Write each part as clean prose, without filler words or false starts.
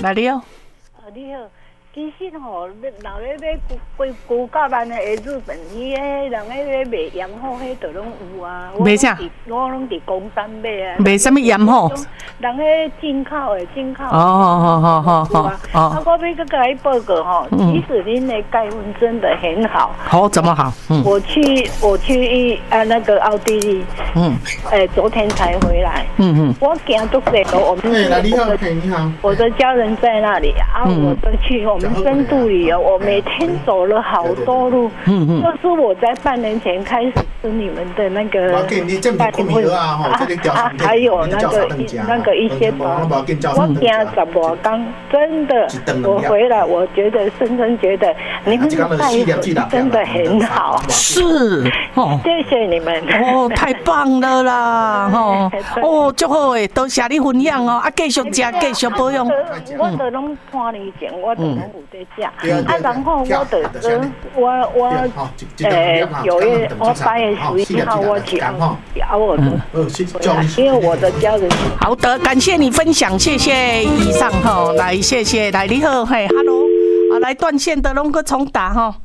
来你好。 你好，其实吼，老咧买贵到咱的日本，伊迄人咧卖盐火，迄都拢有啊。 卖啥？ 我拢伫公山买啊。 卖什么盐火？ 人迄进口的，进口。 哦。 我要个甲你报告吼，其实恁的钙分真的很好。 好，怎么好？ 我去那个奥地利，昨天才回来。我行都这个，我们你好， 我的家人在那里啊，我就去我们深度旅游，我每天走了好多路。就是我在半年前开始吃你们的那个拜会还有那个一些包，我行10多天，真的，我回来我觉得深深觉得你们的拜会真的很好。 是哦， 谢谢你们哦，太棒了啦！哦，足好诶，多谢你分享哦，继续吃，继续保养。 我都拢半年前，我都拢有在食，然后我就我9月我8月11号我去熬我的，因为我的家人。 好的，感谢你分享，谢谢以上哈，来谢谢来你好，嘿 ，Hello。来断线的拢个重打哈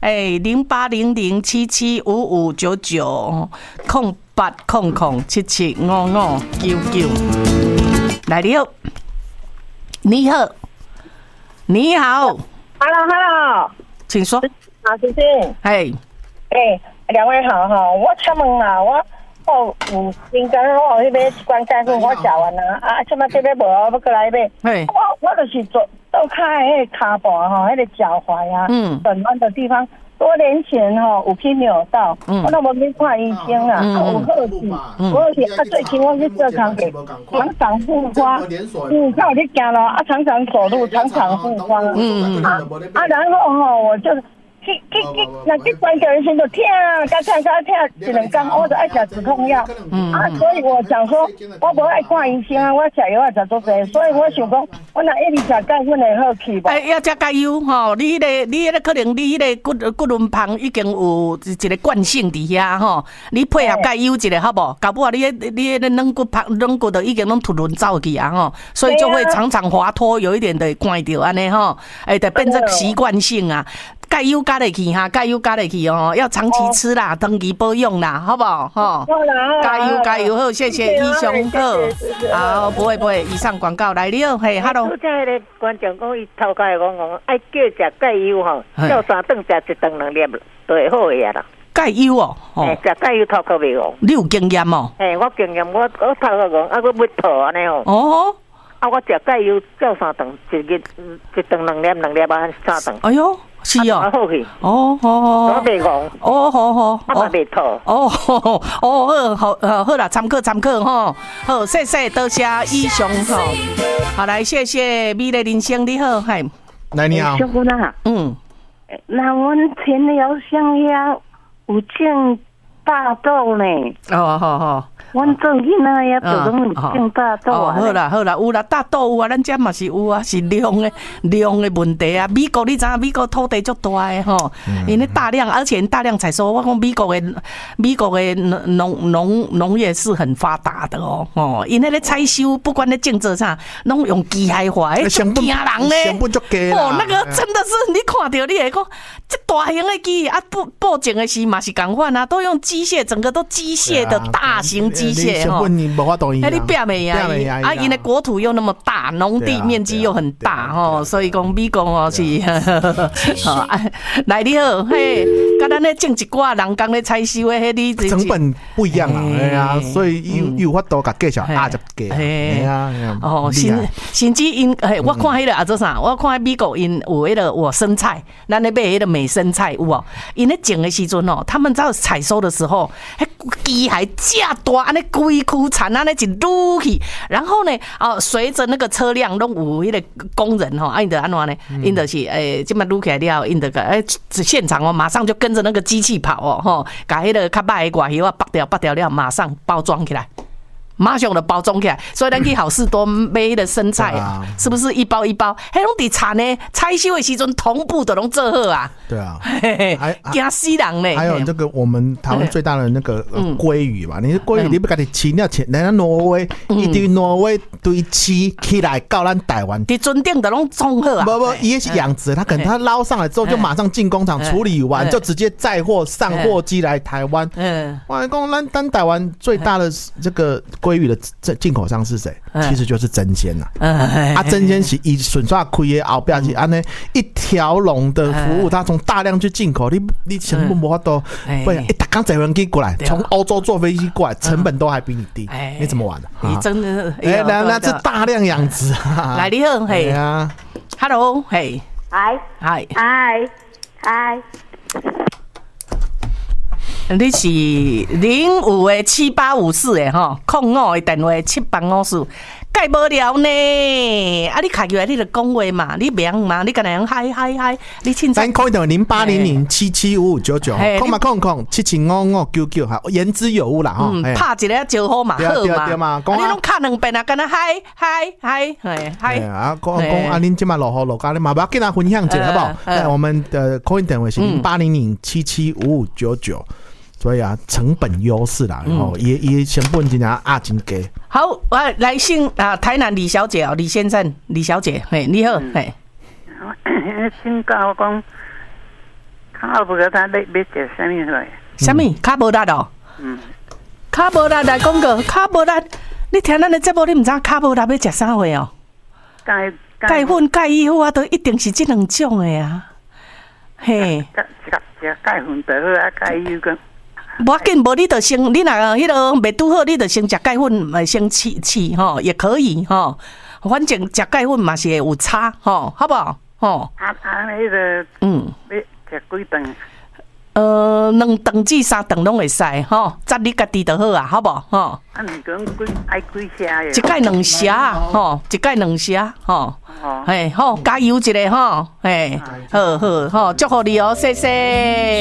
08007755990800775599。来你好，你好，你好 ，Hello， 请说。 好，谢谢。两位好哈，我请问啊，我应该我迄个关钙粉我食完啦，现在这边无我要过来买。我就是做。都看那个脚部哈，那个脚踝啊，短弯的地方，多年前哈有去扭到，我都无去看医生啊，有好奇，最近我去社康给常常护花，看我去行路啊，常常走路，常常护花，然后哈我就。那去关节先就痛，甲痛1、2天，我就爱吃止痛药。所以我想说，我无爱看医生啊，我吃药食足济，所以我想讲，我若一直食钙粉会好去吧？ 要食钙油吼，你迄个可能你迄个骨轮旁已经有一个惯性伫遐吼，你配合钙油一下好不？搞不好你迄个软骨都已经拢突轮走去啊吼，所以就会常常滑脱，有一点的关掉安尼吼，就变成习惯性啊。钙油加得去哈，钙油加得去哦，要长期吃啦，长期保养啦，好不好？哈，加油好，谢谢医生好，好，不会，以上广告来了，嘿 ，Hello。 即个观众讲，伊头家讲，爱叫食钙油吼，叫3顿食1顿2粒，就会好个啦。 钙油哦， 食钙油头壳袂红。 你有经验哦？ 我经验，我头壳红，啊，我要吐安尼哦。 哦。 啊，我食钙油叫3顿，1顿2粒，2粒啊3顿。 哎呦。是哦， 好去我袂戆， 好， 我袂吐， 好啦，参考吼，好，谢谢，多谢医生吼，好来，谢谢美丽人生你好，嗨， 来你好， 小姑娘，那阮田寮乡遐有种大豆呢， 好。 阮做囡仔也就拢有种大豆啊。 好啦，有啦，大豆有啊，咱遮嘛是有啊，是量的问题啊。美国你知影，美国土地足大的吼，因为大量，而且大量采收。我讲美国的农业是很发达的哦，因为咧采收，不管咧种植啥，拢用机械化， 成本足低啦。 那个真的是你看到你会讲，这大型的机啊，布种的是嘛是共款啊，都用机械，整个都机械的大型。机械哈，你变没呀？啊，因为国土又那么大，农地面积又很大哈，所以讲美国哦是，来你好，嘿，跟咱咧种一寡人工咧采收的迄啲成本不一样啊，哎呀，所以有法度甲介绍80价，哎呀， 哦，甚至因，我看迄个啊做啥？我看美国因有迄个我生菜，咱咧买迄个美生菜有哦，因咧种的时阵哦，他们在采收的时候，迄机械架大。安尼规区产安尼一撸去，然后呢，随着那个车辆拢有迄个工人吼，因得安怎呢？因得是这么撸起来了，因得个现场哦，马上就跟着那个机器跑哦，吼，把迄个较歹的外叶啊拔掉了，马上包装起来。 马上就包装起来。所以咱去好市多买迄个生菜啊，是不是一包一包？迄拢伫产呢，采收的时阵同步都拢做好啊。 对啊， 惊死人呢。 还有这个我们台湾最大的那个鲑鱼嘛，你鲑鱼你不给你饲了钱，人家挪威一堆挪威堆饲起来到咱台湾， 伫船顶都拢种好啊。 不，也是养殖，他可能他捞上来之后就马上进工厂处理完，就直接载货上货机来台湾。我讲咱台湾最大的这个鲑鱼的进口商是谁？其实就是真鲜呐。真鲜是以顺刷开的后边是安尼一条龙的服务，他从大量去进口，你成本没法都，不然打刚载飞机过来，从欧洲坐飞机过来，成本都还比你低，你怎么玩的？ 你真的那是大量养殖啊！ 来你好，嘿啊 ，Hello， 嘿， 嗨， 你是057854的吼，05的电话754，介无聊呢。啊，你开起来你就讲话嘛，你袂用嘛，你干那样嗨，你凊彩。 咱call电话0800775599，空775599，哈，言之有物啦吼。 拍一个招呼嘛，好嘛。 对嘛， 你拢敲两遍啊，干那嗨。 啊，讲啊，恁即马落雨落咖，你嘛不要跟他分享一下好不好？我们的 call 电话是0800775599。所以啊，成本优势啦，然后也成本真正真低。 好，我来信啊，台南李小姐哦，李先生、李小姐，嘿，你好，嘿。 请教我讲，卡无力，他要食什么来？ 什么？卡无力哦？卡无力来讲个，卡无力，你听咱的节目，你唔知卡无力要食啥货哦？钙粉、钙衣服啊，都一定是这两种的啊。嘿。 食钙粉就好啊，钙衣跟。 无要紧，无你就先，你若迄个袂拄好，你就先食钙粉，先试吼，也可以吼。反正食钙粉嘛是会有差吼，好不好？吼。 迄个要食几顿 ？2顿至3顿拢会使吼，照你家己就好啊，好不好？吼。 你讲爱几下一盖2下吼，一盖2下吼。嘿，好，加油一个吼，嘿，好，祝福你哦，谢谢。